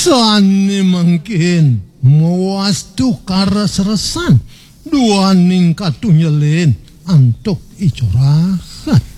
Sani mangkin mawastu karas-resan duaning katunyelin antuk icorahat.